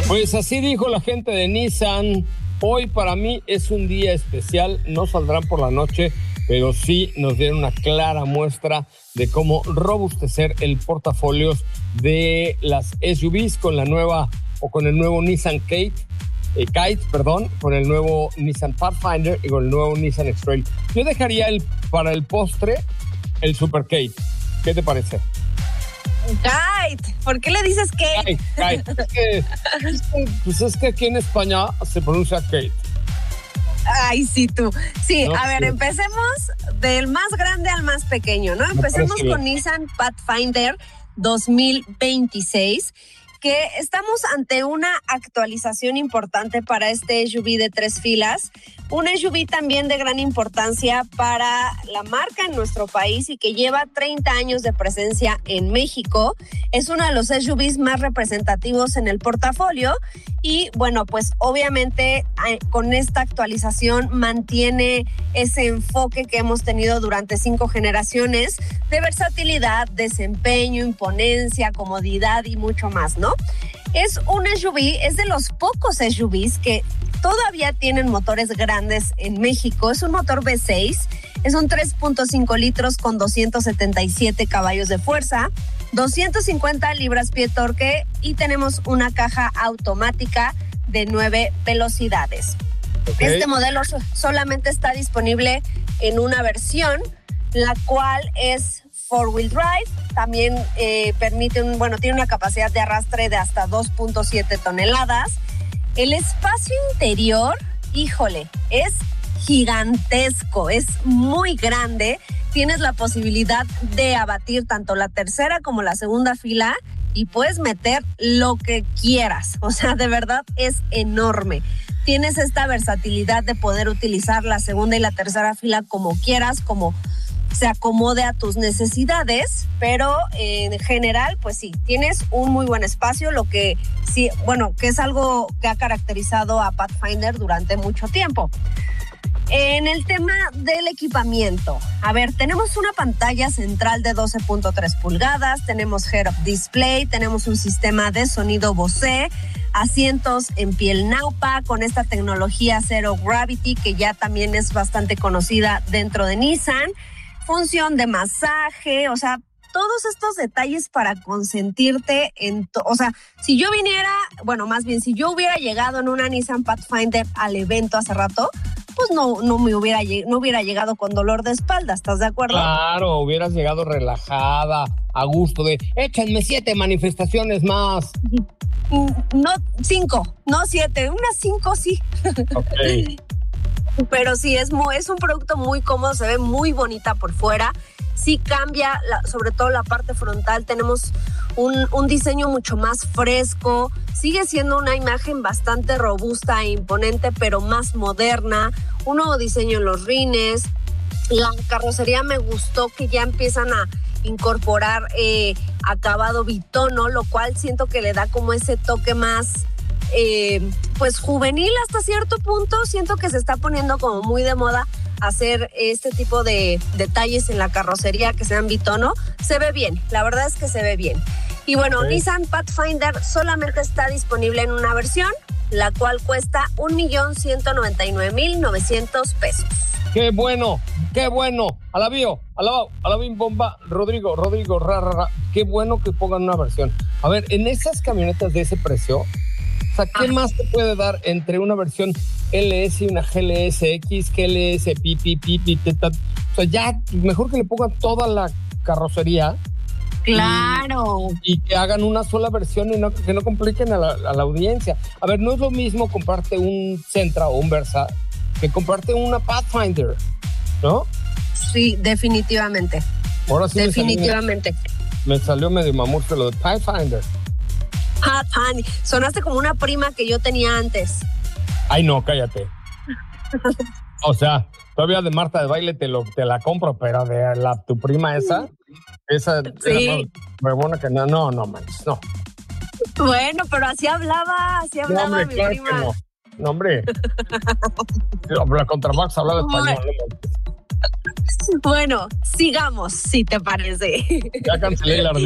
Pues así dijo la gente de Nissan. Hoy para mí es un día especial, no saldrán por la noche, pero sí nos dieron una clara muestra de cómo robustecer el portafolio de las SUVs con la nueva o con el nuevo Nissan Kite, con el nuevo Nissan Pathfinder y con el nuevo Nissan X-Trail. Yo dejaría para el postre el Super Kite. ¿Qué te parece? Kite, ¿por qué le dices Kate? Kite. Es que aquí en España se pronuncia Kate. Ay, sí, tú. Sí, No, a ver, sí. Empecemos del más grande al más pequeño, ¿no? Empecemos con Nissan Pathfinder 2026, que estamos ante una actualización importante para este SUV de 3 filas, un SUV también de gran importancia para la marca en nuestro país y que lleva 30 años de presencia en México. Es uno de los SUVs más representativos en el portafolio y bueno, pues obviamente con esta actualización mantiene ese enfoque que hemos tenido durante 5 generaciones de versatilidad, desempeño, imponencia, comodidad y mucho más, ¿no? Es un SUV, es de los pocos SUVs que todavía tienen motores grandes en México. Es un motor V6, es un 3.5 litros con 277 caballos de fuerza, 250 libras-pie torque y tenemos una caja automática de 9 velocidades. Okay. Este modelo solamente está disponible en una versión, la cual es 4-wheel drive, también tiene una capacidad de arrastre de hasta 2.7 toneladas. El espacio interior, híjole, es gigantesco, es muy grande. Tienes la posibilidad de abatir tanto la tercera como la segunda fila y puedes meter lo que quieras. O sea, de verdad es enorme. Tienes esta versatilidad de poder utilizar la segunda y la tercera fila como quieras, como se acomode a tus necesidades, pero en general, pues sí, tienes un muy buen espacio, lo que sí, bueno, que es algo que ha caracterizado a Pathfinder durante mucho tiempo. En el tema del equipamiento, a ver, tenemos una pantalla central de 12.3 pulgadas, tenemos head-up display, tenemos un sistema de sonido Bose, asientos en piel naupa con esta tecnología Zero Gravity que ya también es bastante conocida dentro de Nissan, función de masaje, o sea, todos estos detalles para consentirte o sea, si yo hubiera llegado en una Nissan Pathfinder al evento hace rato, pues no hubiera llegado con dolor de espalda, ¿estás de acuerdo? Claro, hubieras llegado relajada, a gusto de, échenme 7 manifestaciones más. No 5, no 7, unas 5 sí. Ok. Pero sí, es un producto muy cómodo, se ve muy bonita por fuera. Sí cambia, sobre todo la parte frontal. Tenemos un diseño mucho más fresco. Sigue siendo una imagen bastante robusta e imponente, pero más moderna. Un nuevo diseño en los rines. La carrocería me gustó que ya empiezan a incorporar acabado bitono, lo cual siento que le da como ese toque más pues juvenil hasta cierto punto. Siento que se está poniendo como muy de moda hacer este tipo de detalles en la carrocería que sean bitono. Se ve bien, la verdad es que se ve bien. Y bueno, okay. Nissan Pathfinder solamente está disponible en una versión, la cual cuesta $1,199,900 pesos. ¡Qué bueno! ¡Qué bueno! Alabío, alabín bomba, Rodrigo, qué bueno que pongan una versión. A ver, en esas camionetas de ese precio, o sea, ¿qué más te puede dar entre una versión LS y una GLS-X, GLS, o sea, ya mejor que le pongan toda la carrocería. Claro. Y que hagan una sola versión y que no compliquen a la audiencia. A ver, no es lo mismo comprarte un Sentra o un Versa que comprarte una Pathfinder, ¿no? Sí, definitivamente. Ahora sí definitivamente. Me salió medio mamurfe lo de Pathfinder. Pathfinder. Sonaste como una prima que yo tenía antes. Ay, no, cállate. O sea, todavía de Marta de Baile te la compro, pero de tu prima esa sí. Huevona que no manches, no. Bueno, pero así hablaba no, hombre, mi claro prima. Que no. No, hombre. La Contramax hablaba español. Bueno, sigamos, si te parece. Ya cancelé la